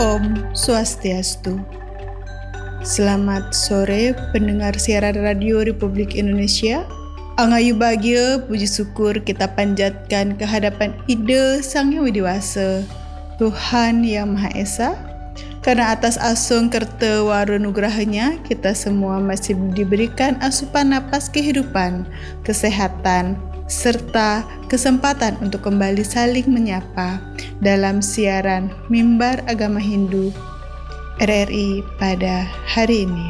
Om Swastiastu. Selamat sore pendengar siaran radio Republik Indonesia. Angayu bahagia, puji syukur kita panjatkan kehadapan Ida Sang Yang Widiwasa, Tuhan Yang Maha Esa. Karena atas asung kerta waru nugerahnya, kita semua masih diberikan asupan napas kehidupan, kesehatan, serta kesempatan untuk kembali saling menyapa dalam siaran Mimbar Agama Hindu RRI pada hari ini.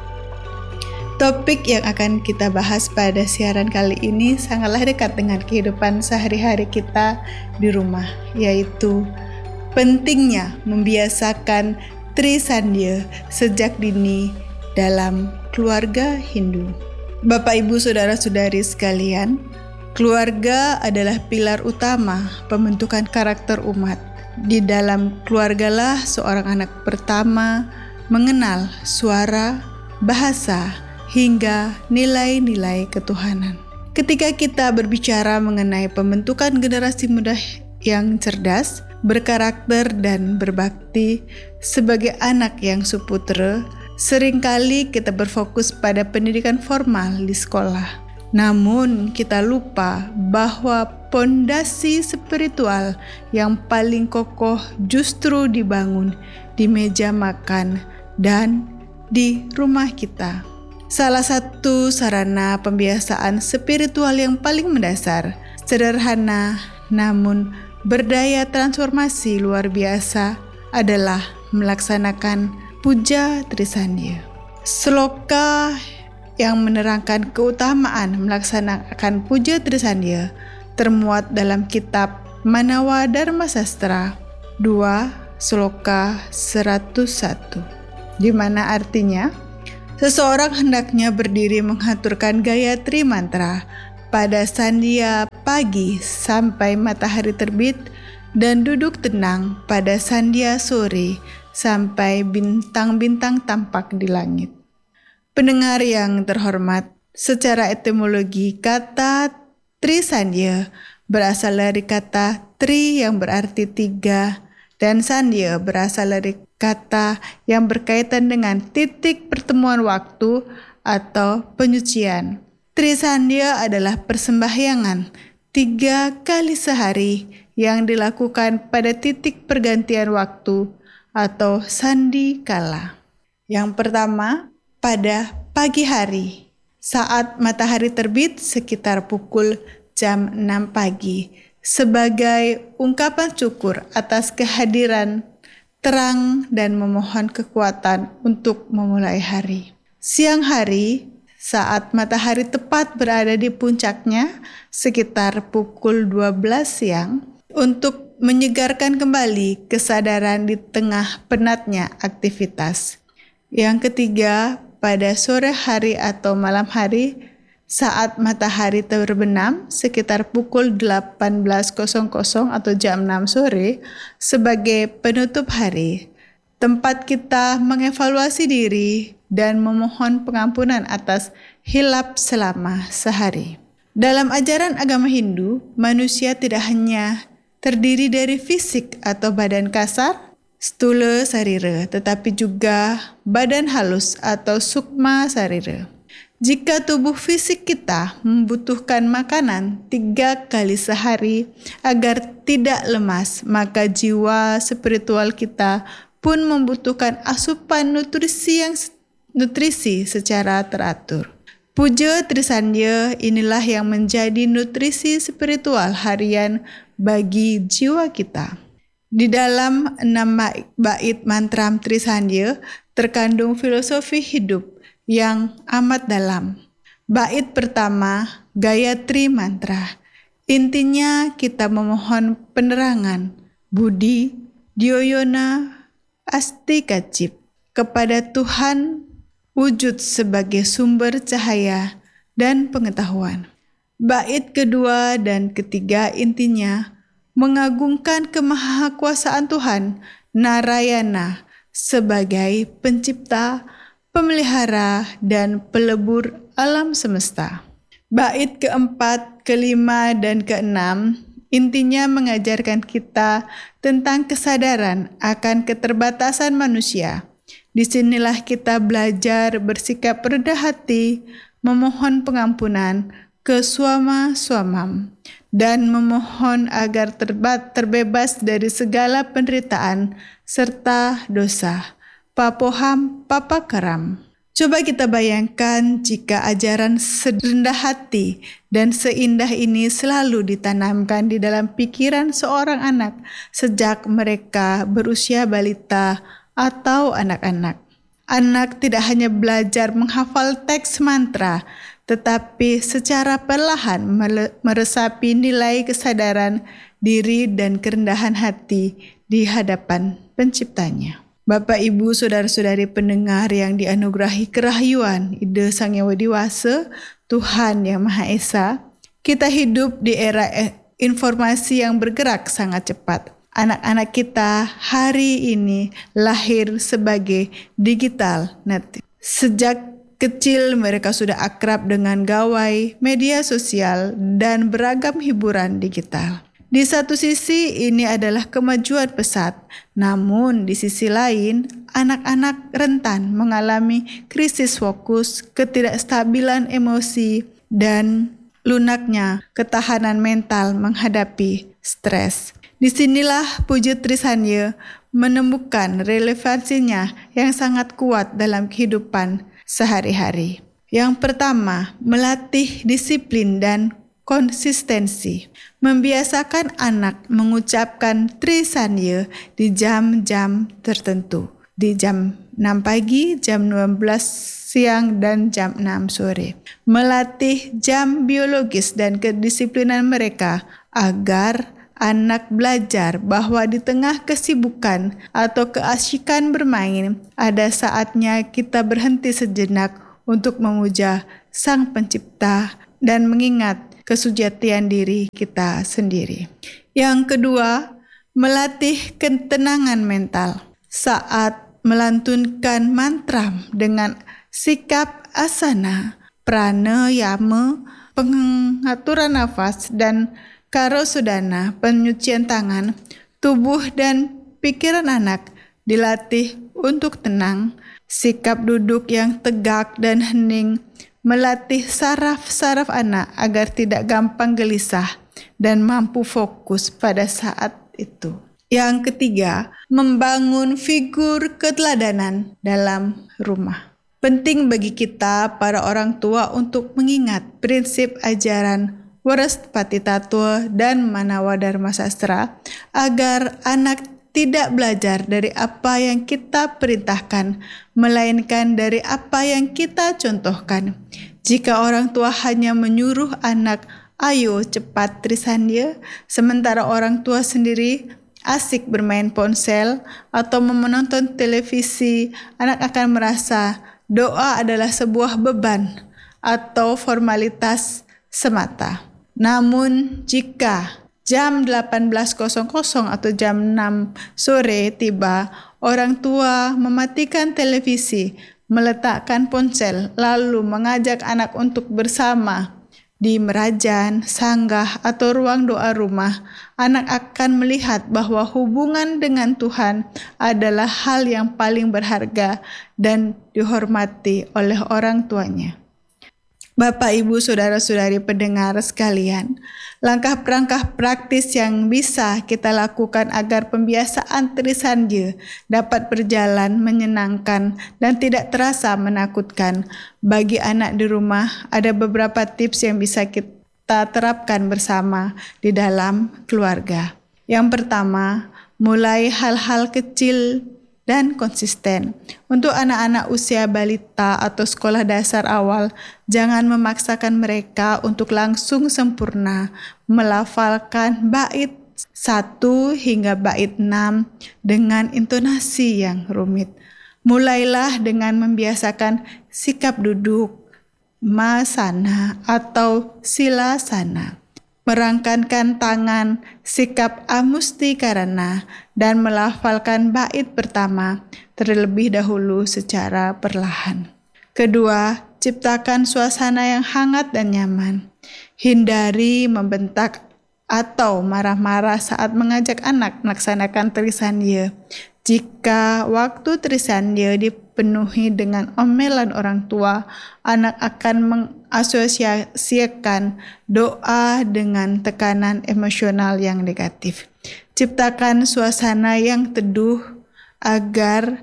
Topik yang akan kita bahas pada siaran kali ini sangatlah dekat dengan kehidupan sehari-hari kita di rumah, yaitu pentingnya membiasakan Trisandya sejak dini dalam keluarga Hindu. Bapak, Ibu, Saudara-saudari sekalian, keluarga adalah pilar utama pembentukan karakter umat. Di dalam keluargalah seorang anak pertama mengenal suara, bahasa, hingga nilai-nilai ketuhanan. Ketika kita berbicara mengenai pembentukan generasi muda yang cerdas, berkarakter dan berbakti sebagai anak yang suputra, seringkali kita berfokus pada pendidikan formal di sekolah. Namun kita lupa bahwa pondasi spiritual yang paling kokoh justru dibangun di meja makan dan di rumah kita. Salah satu sarana pembiasaan spiritual yang paling mendasar, sederhana namun berdaya transformasi luar biasa adalah melaksanakan puja Trisandya. Sloka yang menerangkan keutamaan melaksanakan puja Trisandya termuat dalam kitab Manawa Dharma Sastra 2 Sloka 101, di mana artinya seseorang hendaknya berdiri menghaturkan Gayatri mantra pada sandhya pagi sampai matahari terbit dan duduk tenang pada sandhya sore sampai bintang-bintang tampak di langit. Pendengar yang terhormat, secara etimologi kata Trisandya berasal dari kata tri yang berarti tiga dan sandhya berasal dari kata yang berkaitan dengan titik pertemuan waktu atau penyucian. Trisandhya adalah persembahyangan 3 kali sehari yang dilakukan pada titik pergantian waktu atau sandi kala. Yang pertama, pada pagi hari, saat matahari terbit sekitar pukul jam 6 pagi, sebagai ungkapan syukur atas kehadiran terang dan memohon kekuatan untuk memulai hari. Siang hari, saat matahari tepat berada di puncaknya sekitar pukul 12 siang, untuk menyegarkan kembali kesadaran di tengah penatnya aktivitas. Yang ketiga, pada sore hari atau malam hari, saat matahari terbenam sekitar pukul 18.00 atau jam 6 sore sebagai penutup hari, tempat kita mengevaluasi diri dan memohon pengampunan atas hilap selama sehari. Dalam ajaran agama Hindu, manusia tidak hanya terdiri dari fisik atau badan kasar, stula sarira, tetapi juga badan halus atau sukma sarira. Jika tubuh fisik kita membutuhkan makanan 3 kali sehari agar tidak lemas, maka jiwa spiritual kita pun membutuhkan asupan nutrisi secara teratur. Puja Trisandya inilah yang menjadi nutrisi spiritual harian bagi jiwa kita. Di dalam 6 bait mantra Trisandya terkandung filosofi hidup yang amat dalam. Bait pertama, Gayatri mantra. Intinya kita memohon penerangan, budi, dhyayana, astikacip kepada Tuhan wujud sebagai sumber cahaya dan pengetahuan. Bait kedua dan ketiga intinya mengagungkan kemahakuasaan Tuhan Narayana sebagai pencipta, pemelihara, dan pelebur alam semesta. Bait keempat, kelima, dan keenam Intinya mengajarkan kita tentang kesadaran akan keterbatasan manusia. Disinilah kita belajar bersikap rendah hati, memohon pengampunan ke suama-suamam, dan memohon agar terbebas dari segala penderitaan serta dosa. Papoham Papa Karam. Coba kita bayangkan jika ajaran serendah hati dan seindah ini selalu ditanamkan di dalam pikiran seorang anak sejak mereka berusia balita atau anak-anak. Anak tidak hanya belajar menghafal teks mantra, tetapi secara perlahan meresapi nilai kesadaran diri dan kerendahan hati di hadapan Penciptanya. Bapak, Ibu, Saudara-saudari pendengar yang dianugerahi kerahyuan Ida Sang Yang Wadiwasa, Tuhan Yang Maha Esa, kita hidup di era informasi yang bergerak sangat cepat. Anak-anak kita hari ini lahir sebagai digital native. Sejak kecil mereka sudah akrab dengan gawai, media sosial, dan beragam hiburan digital. Di satu sisi ini adalah kemajuan pesat, namun di sisi lain anak-anak rentan mengalami krisis fokus, ketidakstabilan emosi, dan lunaknya ketahanan mental menghadapi stres. Disinilah Puji Trisanya menemukan relevansinya yang sangat kuat dalam kehidupan sehari-hari. Yang pertama, melatih disiplin dan konsistensi. Membiasakan anak mengucapkan Trisanya di jam-jam tertentu. Di jam 6 pagi, jam 12 siang, dan jam 6 sore. Melatih jam biologis dan kedisiplinan mereka agar anak belajar bahwa di tengah kesibukan atau keasyikan bermain, ada saatnya kita berhenti sejenak untuk memuja Sang Pencipta dan mengingat kesujatian diri kita sendiri. Yang kedua, melatih ketenangan mental. Saat melantunkan mantra dengan sikap asana, pranayama, pengaturan nafas, dan karosudana, penyucian tangan, tubuh dan pikiran anak dilatih untuk tenang. Sikap duduk yang tegak dan hening melatih saraf-saraf anak agar tidak gampang gelisah dan mampu fokus pada saat itu. Yang ketiga, membangun figur keteladanan dalam rumah. Penting bagi kita para orang tua untuk mengingat prinsip ajaran Warastapati Tattwa dan Manawa Dharma Sastra agar anak tidak belajar dari apa yang kita perintahkan, melainkan dari apa yang kita contohkan. Jika orang tua hanya menyuruh anak, ayo cepat Trisanya, sementara orang tua sendiri asik bermain ponsel atau menonton televisi, anak akan merasa doa adalah sebuah beban atau formalitas semata. Namun jika jam 18.00 atau jam 6 sore tiba, orang tua mematikan televisi, meletakkan ponsel, lalu mengajak anak untuk bersama di merajan, sanggah, atau ruang doa rumah, anak akan melihat bahwa hubungan dengan Tuhan adalah hal yang paling berharga dan dihormati oleh orang tuanya. Bapak, Ibu, Saudara-saudari pendengar sekalian, langkah-langkah praktis yang bisa kita lakukan agar pembiasaan Trisanya dapat berjalan menyenangkan dan tidak terasa menakutkan. Bagi anak di rumah, ada beberapa tips yang bisa kita terapkan bersama di dalam keluarga. Yang pertama, mulai hal-hal kecil dan konsisten. Untuk anak-anak usia balita atau sekolah dasar awal, jangan memaksakan mereka untuk langsung sempurna melafalkan bait 1 hingga bait 6 dengan intonasi yang rumit. Mulailah dengan membiasakan sikap duduk, masana atau silasana, merangkankan tangan, sikap amustikarana, dan melafalkan bait pertama terlebih dahulu secara perlahan. Kedua, ciptakan suasana yang hangat dan nyaman. Hindari membentak atau marah-marah saat mengajak anak melaksanakan Trisandya. Jika waktu Trisandya dipenuhi dengan omelan orang tua, anak akan mengasosiasikan doa dengan tekanan emosional yang negatif. Ciptakan suasana yang teduh agar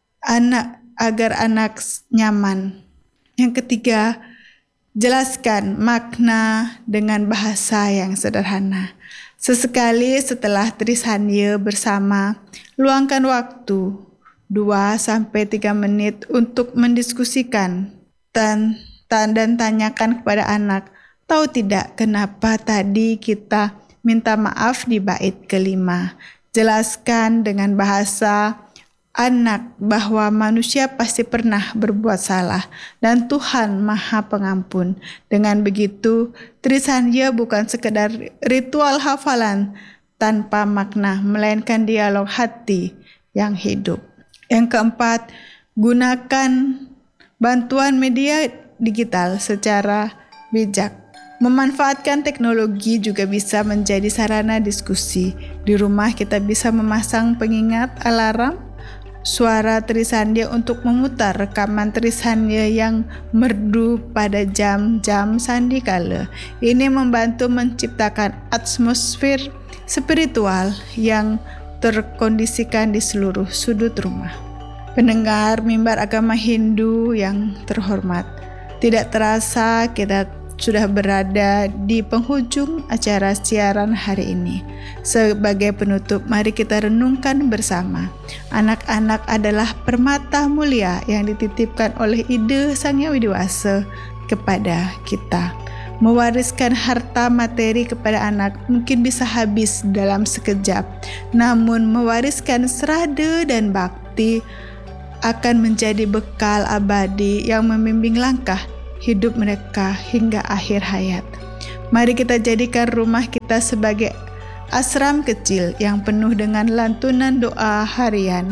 anak nyaman. Yang ketiga, jelaskan makna dengan bahasa yang sederhana. Sesekali setelah Trisandya bersama, luangkan waktu 2-3 menit untuk mendiskusikan dan tanyakan kepada anak, tahu tidak kenapa tadi kita minta maaf di bait kelima. Jelaskan dengan bahasa anak bahwa manusia pasti pernah berbuat salah dan Tuhan Maha Pengampun. Dengan begitu, Trisandya bukan sekedar ritual hafalan tanpa makna, melainkan dialog hati yang hidup. Yang keempat, gunakan bantuan media digital secara bijak. Memanfaatkan teknologi juga bisa menjadi sarana diskusi. Di rumah kita bisa memasang pengingat alarm suara Trisandya untuk memutar rekaman Trisandya yang merdu pada jam-jam sandikala. Ini membantu menciptakan atmosfer spiritual yang terkondisikan di seluruh sudut rumah. Pendengar mimbar agama Hindu yang terhormat, tidak terasa kita sudah berada di penghujung acara siaran hari ini. Sebagai penutup, mari kita renungkan bersama. Anak-anak adalah permata mulia yang dititipkan oleh Ide Sang Hyang Widi Wasa kepada kita. Mewariskan harta materi kepada anak mungkin bisa habis dalam sekejap, namun mewariskan serada dan bakti akan menjadi bekal abadi yang membimbing langkah hidup mereka hingga akhir hayat. Mari kita jadikan rumah kita sebagai asram kecil yang penuh dengan lantunan doa harian.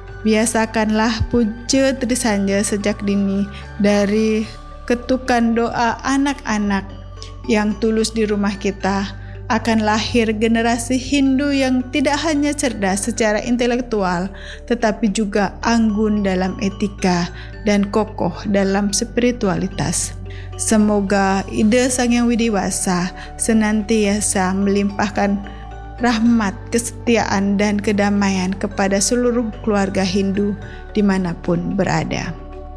Biasakanlah puja Trisandya sejak dini. Dari ketukan doa anak-anak yang tulus di rumah kita, akan lahir generasi Hindu yang tidak hanya cerdas secara intelektual, tetapi juga anggun dalam etika dan kokoh dalam spiritualitas. Semoga Ide Sang Hyang Widi Wasa senantiasa melimpahkan rahmat, kesetiaan, dan kedamaian kepada seluruh keluarga Hindu dimanapun berada.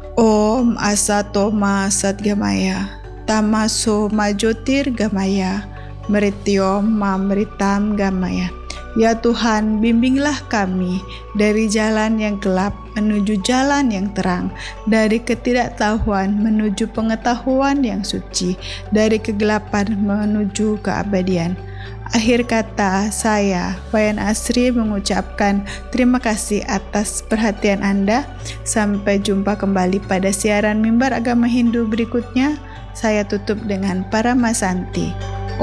Om Asatoma Satgamaya, Tamaso Majotir Gamaya, Mrityom Mamritam Gamaya. Ya Tuhan, bimbinglah kami dari jalan yang gelap menuju jalan yang terang, dari ketidaktahuan menuju pengetahuan yang suci, dari kegelapan menuju keabadian. Akhir kata, saya, Wayan Asri, mengucapkan terima kasih atas perhatian Anda. Sampai jumpa kembali pada siaran Mimbar Agama Hindu berikutnya. Saya tutup dengan Paramasanti.